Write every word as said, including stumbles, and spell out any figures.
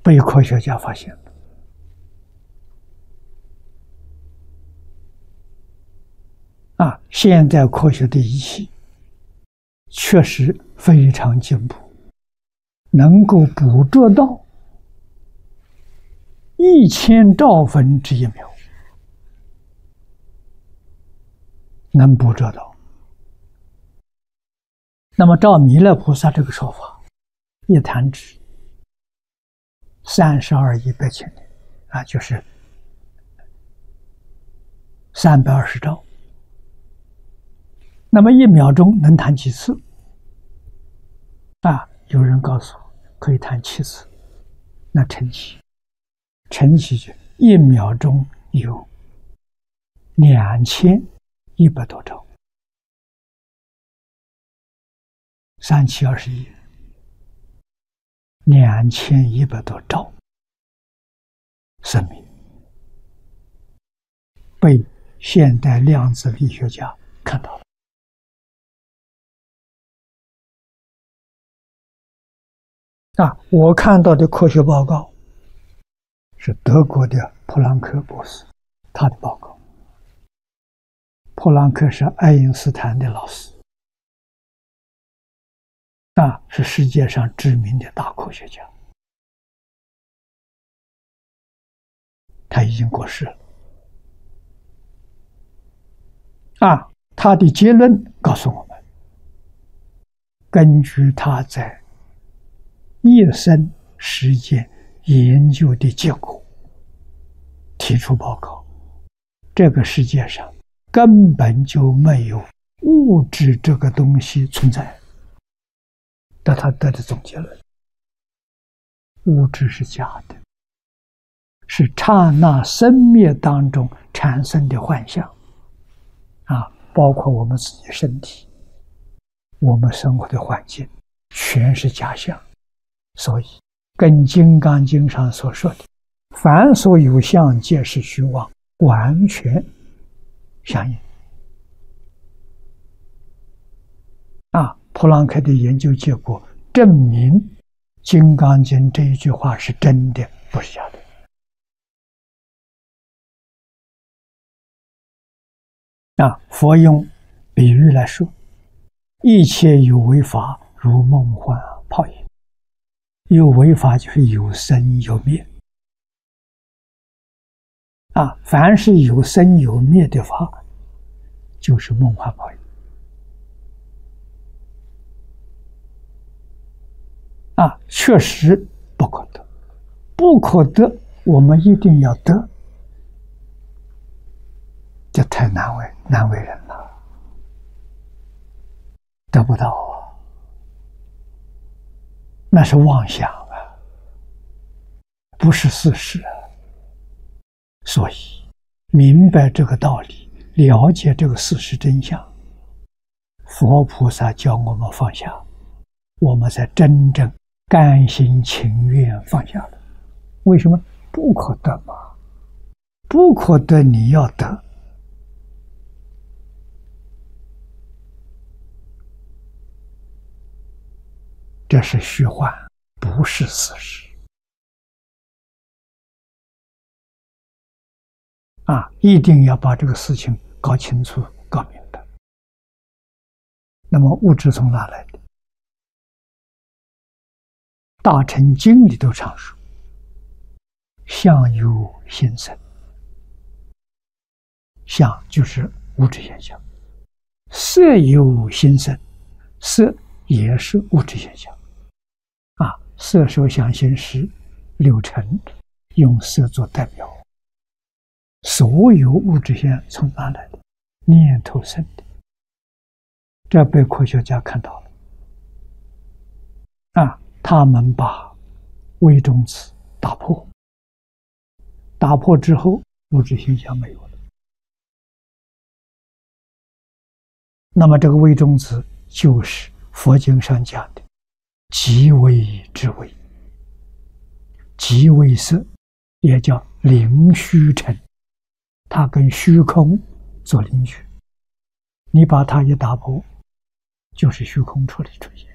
被科学家发现了。啊，现代科学的仪器确实非常进步，能够捕捉到一千兆分之一秒，能捕捉到。那么照弥勒菩萨这个说法，一弹指三十二亿八千年啊，就是三百二十兆。那么一秒钟能弹几次？啊，有人告诉我可以弹七次，那乘起，乘起去一秒钟有两千一百多兆，三七二十一，两千一百多兆生命被现代量子力学家看到了。啊，我看到的科学报告是德国的普朗克博士他的报告。普朗克是爱因斯坦的老师，啊，是世界上知名的大科学家，他已经过世了。啊，他的结论告诉我们，根据他在一生时间研究的结果提出报告，这个世界上根本就没有物质这个东西存在。但他得的总结论，物质是假的，是刹那生灭当中产生的幻象啊，包括我们自己身体，我们生活的环境全是假象。所以跟《金刚经》上所说的凡所有相皆是虚妄完全相应。啊，普朗克的研究结果证明《金刚经》这一句话是真的，不是假的。啊，佛用比喻来说，一切有为法如梦幻泡影。有为法就是有生有灭啊，凡是有生有灭的法，就是梦幻泡影啊，确实不可得，不可得，我们一定要得，这太难为难为人了，得不到啊，那是妄想啊，不是事实啊。所以明白这个道理，了解这个事实真相，佛菩萨教我们放下，我们才真正甘心情愿放下了。为什么？不可得嘛，不可得你要得，这是虚幻，不是事实啊！一定要把这个事情搞清楚、搞明白。那么物质从哪来的？大乘经里都常说，相由心生。相就是物质现象，色由心生，色也是物质现象啊。色受想行识六尘，用色做代表。所有物质现象从哪来的？念头生的，这被科学家看到了啊！他们把微中子打破，打破之后，物质现象没有了。那么这个微中子就是佛经上讲的极微之微，极微色也叫灵虚尘，它跟虚空做邻居，你把它一打破，就是虚空出来出现。